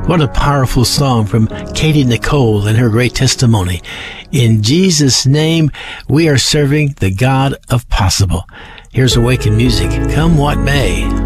What a powerful song from Katie Nicole and her great testimony. In Jesus' name, we are serving the God of possible. Here's Awaken Music. Come what may.